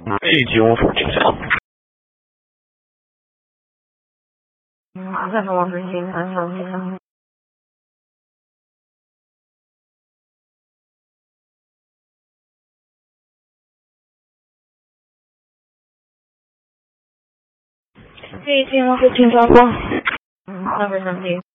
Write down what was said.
这集我否定下。 再说我是新看手机上。这一期我是听说过，那不是上帝。